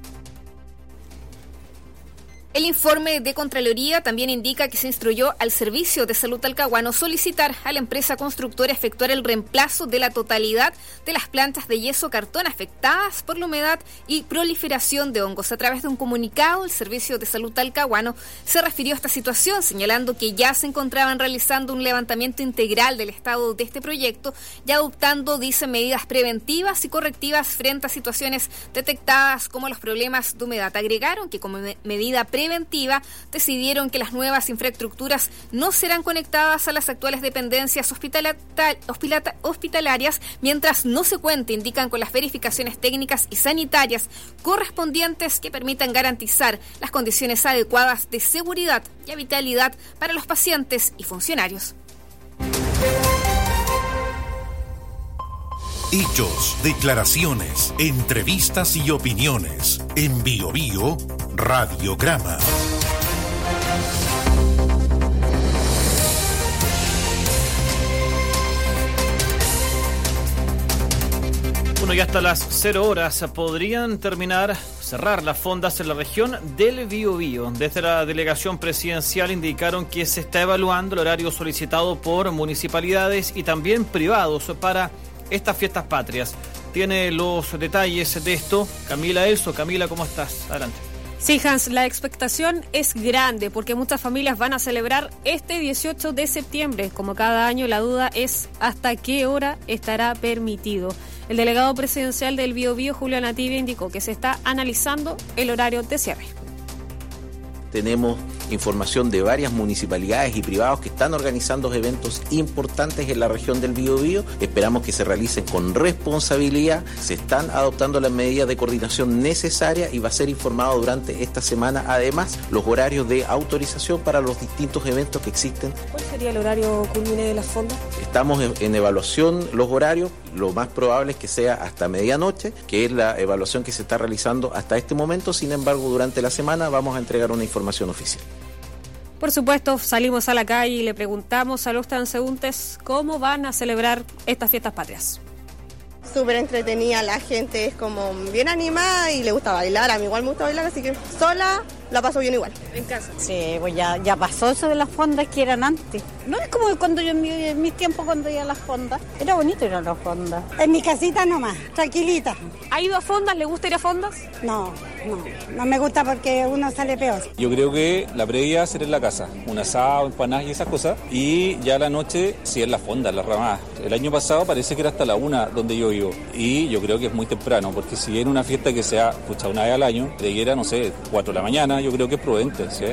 El informe de Contraloría también indica que se instruyó al Servicio de Salud Talcahuano solicitar a la empresa constructora efectuar el reemplazo de la totalidad de las plantas de yeso cartón afectadas por la humedad y proliferación de hongos. A través de un comunicado, el Servicio de Salud Talcahuano se refirió a esta situación, señalando que ya se encontraban realizando un levantamiento integral del estado de este proyecto y adoptando, dice, medidas preventivas y correctivas frente a situaciones detectadas como los problemas de humedad. Agregaron que como medida preventiva decidieron que las nuevas infraestructuras no serán conectadas a las actuales dependencias hospitalarias mientras no se cuente, indican, con las verificaciones técnicas y sanitarias correspondientes que permitan garantizar las condiciones adecuadas de seguridad y habitabilidad para los pacientes y funcionarios. Hechos, declaraciones, entrevistas y opiniones. En BioBio Radiograma. Bueno, ya hasta las 0 horas podrían cerrar las fondas en la región del Biobío. Desde la delegación presidencial indicaron que se está evaluando el horario solicitado por municipalidades y también privados para estas fiestas patrias. Tiene los detalles de esto Camila Elso. Camila, ¿cómo estás? Adelante. Sí, Hans, la expectación es grande porque muchas familias van a celebrar este 18 de septiembre. Como cada año, la duda es hasta qué hora estará permitido. El delegado presidencial del Biobío, Julio Nativia, indicó que se está analizando el horario de cierre. Tenemos información de varias municipalidades y privados que están organizando eventos importantes en la región del Biobío. Esperamos que se realicen con responsabilidad. Se están adoptando las medidas de coordinación necesarias y va a ser informado durante esta semana, además, los horarios de autorización para los distintos eventos que existen. ¿Cuál sería el horario culmine de las fondas? Estamos en evaluación los horarios. Lo más probable es que sea hasta medianoche, que es la evaluación que se está realizando hasta este momento. Sin embargo, durante la semana vamos a entregar una información oficial. Por supuesto, salimos a la calle y le preguntamos a los transeúntes cómo van a celebrar estas fiestas patrias. Súper entretenida, la gente es como bien animada y le gusta bailar. A mí igual me gusta bailar, así que sola la paso bien igual. ¿En casa? Sí, pues ya pasó eso de las fondas que eran antes. No es como cuando yo en mis tiempos cuando iba a las fondas. Era bonito ir a las fondas. En mi casita nomás, tranquilita. ¿Ha ido a fondas? ¿Le gusta ir a fondas? No me gusta porque uno sale peor. Yo creo que la previa será en la casa, un asado, empanadas y esas cosas, y ya la noche sí en la fonda, en las ramadas. El año pasado parece que era hasta la 1 donde yo vivo, y yo creo que es muy temprano, porque si viene una fiesta que sea una vez al año, debiera, no sé, 4 de la mañana, yo creo que es prudente, ¿sí?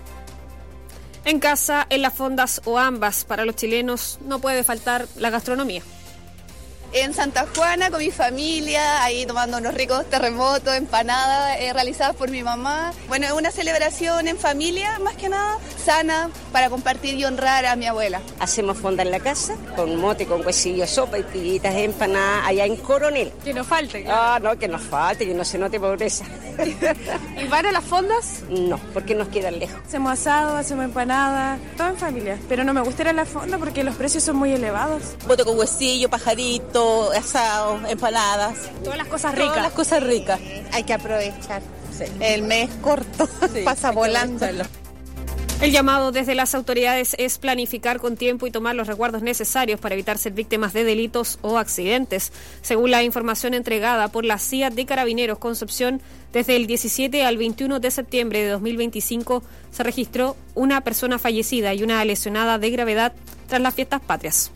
En casa, en las fondas o ambas, para los chilenos no puede faltar la gastronomía. En Santa Juana con mi familia, ahí tomando unos ricos terremotos, empanadas realizadas por mi mamá. Bueno, es una celebración en familia, más que nada, sana, para compartir y honrar a mi abuela. Hacemos fonda en la casa, con mote, con huesillo, sopa y tiritas, empanadas, allá en Coronel. Que no falte. No, que nos falte, que no se note pobreza. ¿Y van a las fondas? No, porque nos quedan lejos. Hacemos asado, hacemos empanadas, todo en familia. Pero no me gusta ir a la fonda porque los precios son muy elevados. Mote con huesillo, pajarito, asado, empanadas. Todas las cosas ricas. Todas las cosas ricas. Hay que aprovechar. Sí. El mes corto, sí, pasa volando. El llamado desde las autoridades es planificar con tiempo y tomar los resguardos necesarios para evitar ser víctimas de delitos o accidentes. Según la información entregada por la CIA de Carabineros Concepción, desde el 17 al 21 de septiembre de 2025 se registró una persona fallecida y una lesionada de gravedad tras las fiestas patrias.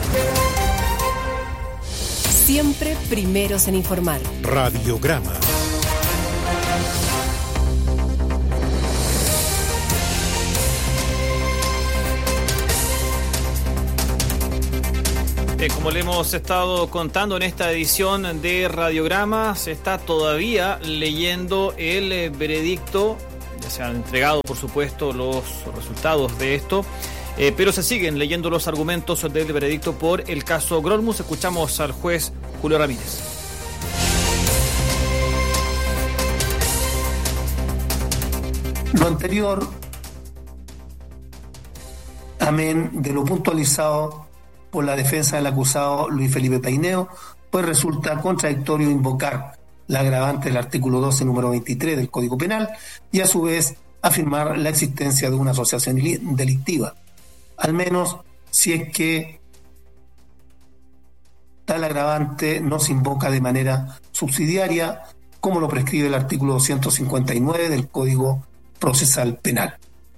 Siempre primeros en informar. Radiograma. Como le hemos estado contando en esta edición de Radiograma, se está todavía leyendo el veredicto. Ya se han entregado, por supuesto, los resultados de esto, pero se siguen leyendo los argumentos del veredicto por el caso Grolmus. Escuchamos al juez Julio Ramírez. Lo anterior, amén de lo puntualizado por la defensa del acusado Luis Felipe Peineo, pues resulta contradictorio invocar la agravante del artículo 12, número 23 del Código Penal y a su vez afirmar la existencia de una asociación delictiva, al menos si es que tal agravante no se invoca de manera subsidiaria, como lo prescribe el artículo 259 del Código Procesal Penal.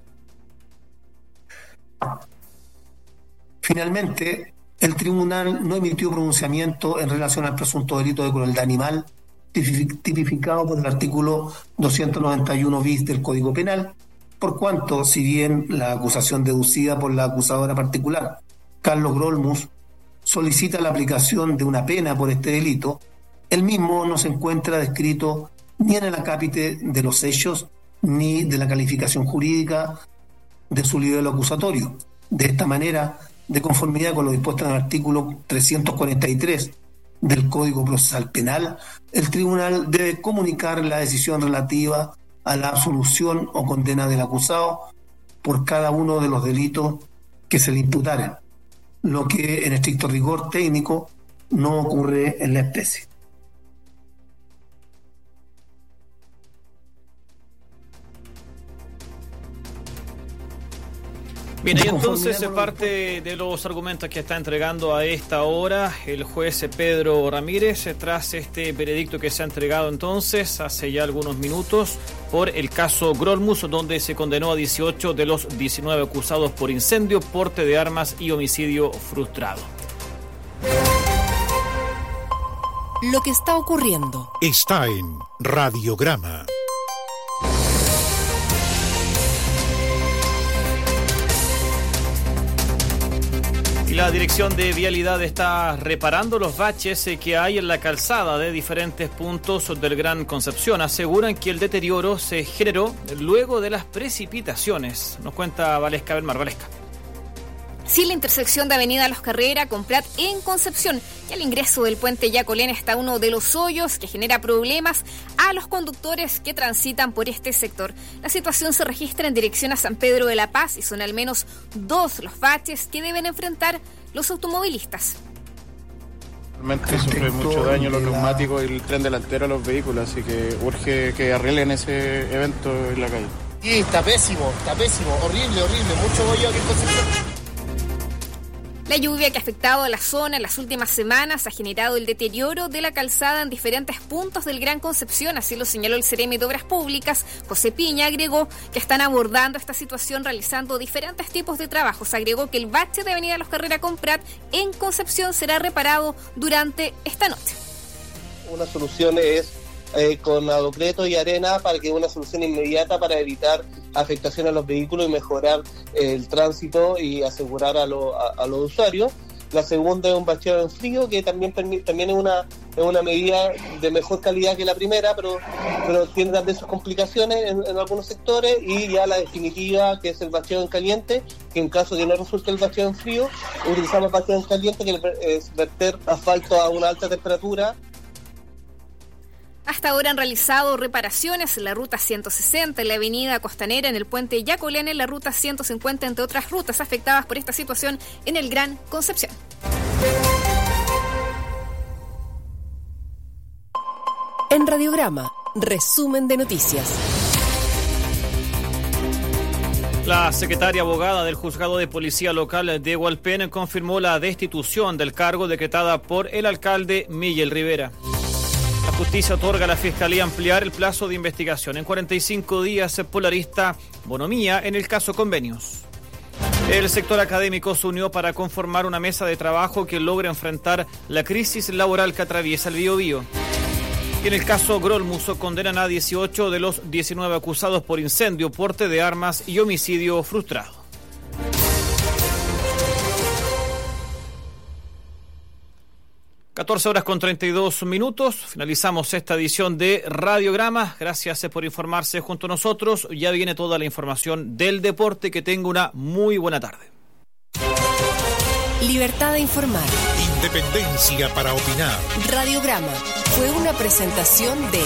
Finalmente, el tribunal no emitió pronunciamiento en relación al presunto delito de crueldad animal tipificado por el artículo 291 bis del Código Penal, por cuanto, si bien la acusación deducida por la acusadora particular, Carlos Grolmus, solicita la aplicación de una pena por este delito, el mismo no se encuentra descrito ni en el acápite de los hechos ni de la calificación jurídica de su libelo acusatorio. De esta manera, de conformidad con lo dispuesto en el artículo 343 del Código Procesal Penal, el tribunal debe comunicar la decisión relativa a la absolución o condena del acusado por cada uno de los delitos que se le imputaren, lo que en estricto rigor técnico no ocurre en la especie. Bien, y entonces parte de los argumentos que está entregando a esta hora el juez Pedro Ramírez tras este veredicto que se ha entregado entonces hace ya algunos minutos por el caso Grolmus, donde se condenó a 18 de los 19 acusados por incendio, porte de armas y homicidio frustrado. Lo que está ocurriendo está en Radiograma. La Dirección de Vialidad está reparando los baches que hay en la calzada de diferentes puntos del Gran Concepción. Aseguran que el deterioro se generó luego de las precipitaciones. Nos cuenta Valesca Belmar. Valesca. Sí, la intersección de Avenida Los Carrera con Prat en Concepción y al ingreso del puente Yacolén está uno de los hoyos que genera problemas a los conductores que transitan por este sector. La situación se registra en dirección a San Pedro de la Paz y son al menos 2 los baches que deben enfrentar los automovilistas. Realmente sufre mucho daño los neumáticos y el tren delantero a los vehículos, así que urge que arreglen ese evento en la calle. Sí, está pésimo, horrible, mucho hoyo aquí en Concepción. La lluvia que ha afectado a la zona en las últimas semanas ha generado el deterioro de la calzada en diferentes puntos del Gran Concepción, así lo señaló el Seremi de Obras Públicas. José Piña agregó que están abordando esta situación realizando diferentes tipos de trabajos. Agregó que el bache de Avenida Los Carrera con Prat en Concepción será reparado durante esta noche. Una solución es con adoqueto y arena para que una solución inmediata para evitar afectación a los vehículos y mejorar el tránsito y asegurar a los usuarios. La segunda es un bacheo en frío, que también es una medida de mejor calidad que la primera, pero tiene también sus complicaciones en algunos sectores. Y ya la definitiva, que es el bacheo en caliente, que en caso de no resulte el bacheo en frío, utilizamos bacheo en caliente, que es verter asfalto a una alta temperatura. Hasta ahora han realizado reparaciones en la ruta 160, en la avenida Costanera, en el puente Yacolén, en la ruta 150, entre otras rutas afectadas por esta situación en el Gran Concepción. En Radiograma, resumen de noticias. La secretaria abogada del Juzgado de Policía Local de Hualpén confirmó la destitución del cargo decretada por el alcalde Miguel Rivera. La justicia otorga a la Fiscalía ampliar el plazo de investigación en 45 días por la arista Bonomía en el caso Convenios. El sector académico se unió para conformar una mesa de trabajo que logre enfrentar la crisis laboral que atraviesa el Biobío. En el caso Grolmus condenan a 18 de los 19 acusados por incendio, porte de armas y homicidio frustrado. (14:32). Finalizamos esta edición de Radiograma. Gracias por informarse junto a nosotros. Ya viene toda la información del deporte. Que tenga una muy buena tarde. Libertad de informar. Independencia para opinar. Radiograma fue una presentación de...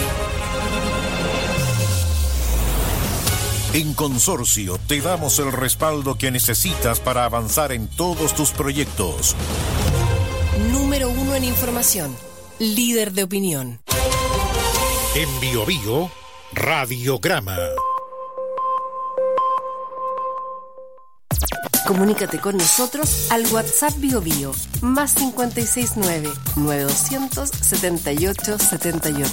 En Consorcio te damos el respaldo que necesitas para avanzar en todos tus proyectos. Número 1 en información. Líder de opinión. En Biobío, Radiograma. Comunícate con nosotros al WhatsApp Biobío, más 569 9200 7878.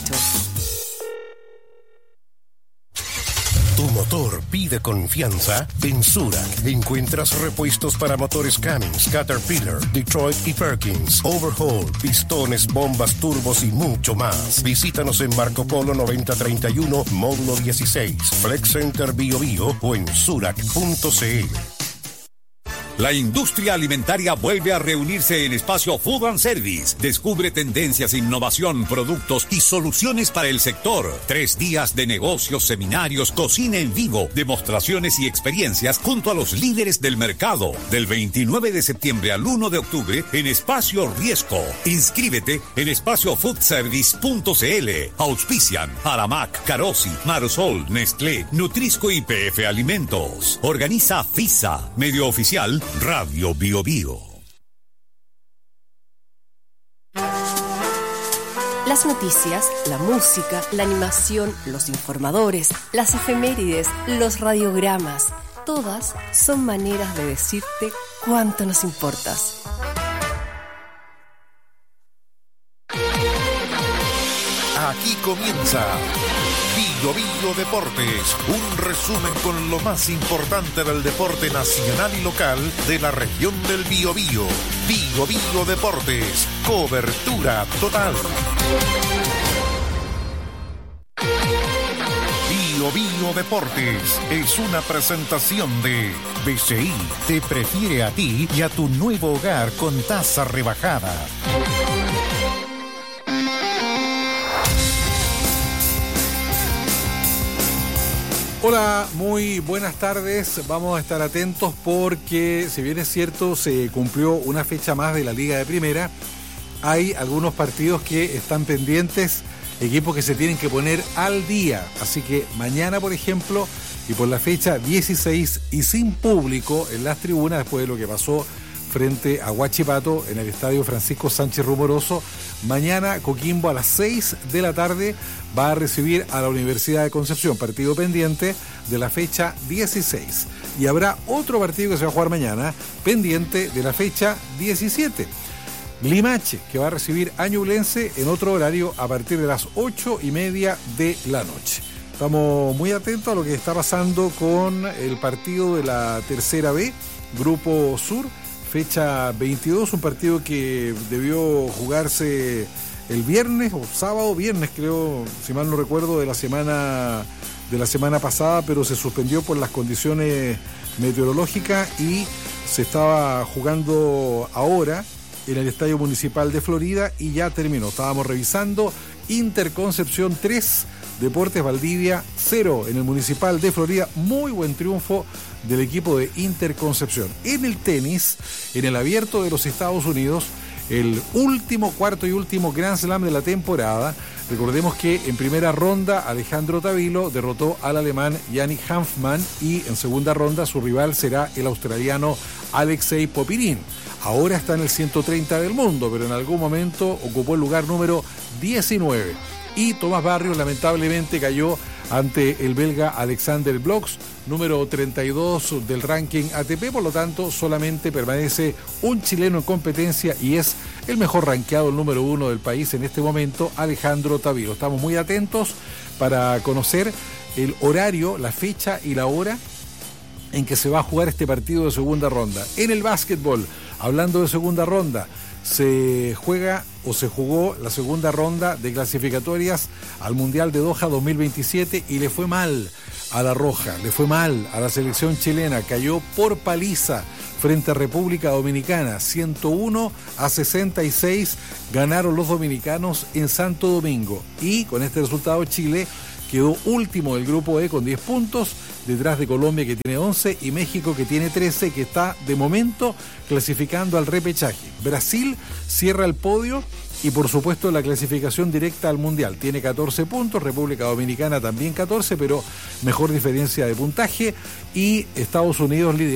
Tu motor pide confianza. En Zurach encuentras repuestos para motores Cummins, Caterpillar, Detroit y Perkins, overhaul, pistones, bombas, turbos y mucho más. Visítanos en Marco Polo 9031, módulo 16, Flex Center Biobío o en zurach.cl. La industria alimentaria vuelve a reunirse en Espacio Food and Service. Descubre tendencias, innovación, productos y soluciones para el sector. 3 días de negocios, seminarios, cocina en vivo, demostraciones y experiencias junto a los líderes del mercado. Del 29 de septiembre al 1 de octubre en Espacio Riesco. Inscríbete en espaciofoodservice.cl. Auspician Aramac, Carosi, Marosol, Nestlé, Nutrisco y PF Alimentos. Organiza FISA, medio oficial Radio Biobío. Las noticias, la música, la animación, los informadores, las efemérides, los radiogramas, todas son maneras de decirte cuánto nos importas. Aquí comienza Biobío Deportes, un resumen con lo más importante del deporte nacional y local de la región del Biobío. Biobío Deportes, cobertura total. Biobío Deportes es una presentación de BCI. Te prefiere a ti y a tu nuevo hogar con tasa rebajada. Hola, muy buenas tardes. Vamos a estar atentos porque, si bien es cierto, se cumplió una fecha más de la Liga de Primera, hay algunos partidos que están pendientes, equipos que se tienen que poner al día. Así que mañana, por ejemplo, y por la fecha 16 y sin público en las tribunas, después de lo que pasó frente a Huachipato en el estadio Francisco Sánchez Rumoroso, mañana Coquimbo a las 6 de la tarde va a recibir a la Universidad de Concepción, partido pendiente de la fecha 16. Y habrá otro partido que se va a jugar mañana, pendiente de la fecha 17. Limache, que va a recibir a Ñublense en otro horario a partir de las 8:30 de la noche. Estamos muy atentos a lo que está pasando con el partido de la Tercera B, Grupo Sur, fecha 22, un partido que debió jugarse el viernes o viernes creo, si mal no recuerdo, de la semana pasada, pero se suspendió por las condiciones meteorológicas y se estaba jugando ahora en el Estadio Municipal de Florida y ya terminó. Estábamos revisando Interconcepción 3, Deportes Valdivia 0 en el Municipal de Florida. Muy buen triunfo del equipo de Interconcepción. En el tenis, en el Abierto de los Estados Unidos, el cuarto y último Grand Slam de la temporada. Recordemos que en primera ronda Alejandro Tavilo derrotó al alemán Yannick Hanfmann y en segunda ronda su rival será el australiano Alexei Popirín. Ahora está en el 130 del mundo, pero en algún momento ocupó el lugar número 19. Y Tomás Barrios lamentablemente cayó ante el belga Alexander Bloks, número 32 del ranking ATP. Por lo tanto, solamente permanece un chileno en competencia y es el mejor rankeado, el número 1 del país en este momento, Alejandro Taviro. Estamos muy atentos para conocer el horario, la fecha y la hora en que se va a jugar este partido de segunda ronda. En el básquetbol, hablando de segunda ronda, se juega o se jugó la segunda ronda de clasificatorias al Mundial de Doha 2027 y le fue mal a la Roja, le fue mal a la selección chilena, cayó por paliza frente a República Dominicana, 101-66 ganaron los dominicanos en Santo Domingo, y con este resultado Chile quedó último del grupo E con 10 puntos, detrás de Colombia que tiene 11 y México que tiene 13, que está de momento clasificando al repechaje. Brasil cierra el podio y por supuesto la clasificación directa al Mundial. Tiene 14 puntos, República Dominicana también 14, pero mejor diferencia de puntaje, y Estados Unidos lidera